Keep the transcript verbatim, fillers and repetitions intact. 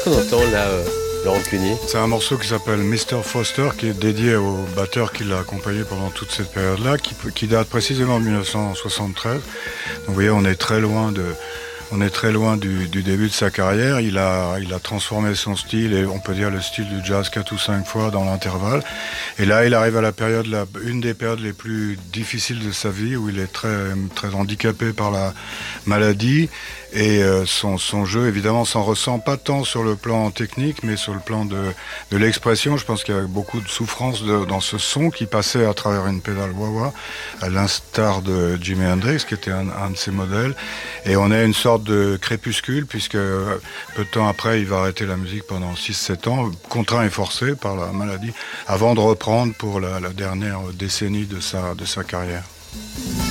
Qu'est-ce qu'on entend là, euh, Laurent Cuny? C'est un morceau qui s'appelle mister Foster, qui est dédié au batteur qui l'a accompagné pendant toute cette période-là, qui, qui date précisément de dix-neuf cent soixante-treize. Donc vous voyez, on est très loin de... On est très loin du, du début de sa carrière. Il a, il a transformé son style, et on peut dire le style du jazz quatre ou cinq fois dans l'intervalle. Et là, il arrive à la période, la, une des périodes les plus difficiles de sa vie, où il est très, très handicapé par la maladie. Et euh, son, son jeu, évidemment, s'en ressent pas tant sur le plan technique, mais sur le plan de, de l'expression. Je pense qu'il y a beaucoup de souffrance de, dans ce son qui passait à travers une pédale wah-wah, à l'instar de Jimi Hendrix, qui était un, un de ses modèles. Et on a une sorte de crépuscule, puisque euh, peu de temps après, il va arrêter la musique pendant six sept ans, contraint et forcé par la maladie, avant de reprendre pour la, la dernière décennie de sa, de sa carrière.